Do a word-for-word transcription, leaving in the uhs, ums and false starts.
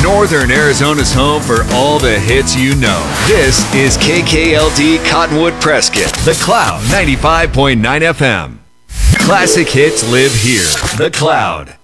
Northern Arizona's home for all the hits you know. This is K K L D Cottonwood Prescott, The Cloud ninety-five point nine F M. Classic hits live here. The Cloud.